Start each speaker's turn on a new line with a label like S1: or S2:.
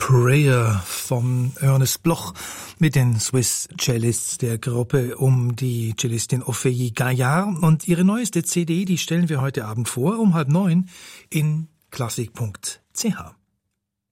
S1: Prayer von Ernest Bloch mit den Swiss Cellists der Gruppe um die Cellistin Ophélie Gaillard. Und ihre neueste CD, die stellen wir heute Abend vor, um 20:30 in klassik.ch.